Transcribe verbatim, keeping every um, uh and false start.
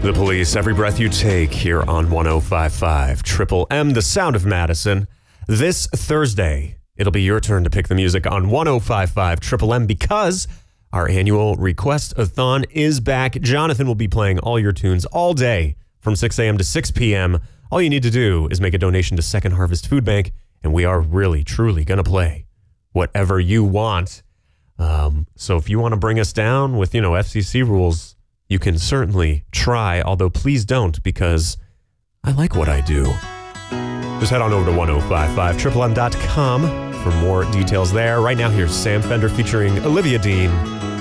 The Police, Every Breath You Take, here on one oh five point five Triple M, the sound of Madison. This Thursday, it'll be your turn to pick the music on one oh five point five Triple M because our annual Request-a-thon is back. Jonathan will be playing all your tunes all day from six a.m. to six p.m. All you need to do is make a donation to Second Harvest Food Bank, and we are really, truly going to play whatever you want. Um, so if you want to bring us down with, you know, F C C rules, you can certainly try, although please don't, because I like what I do. Just head on over to one oh five five triple M dot com for more details there. Right now, here's Sam Fender featuring Olivia Dean.